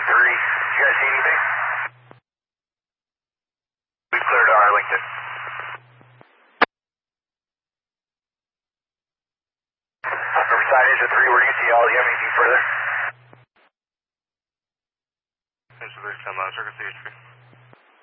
3. Did you guys see anything? We cleared Arlington. Riverside Engine 3, where do you see all? Do you have anything further? Engine 3, 10 miles, circuit CH3.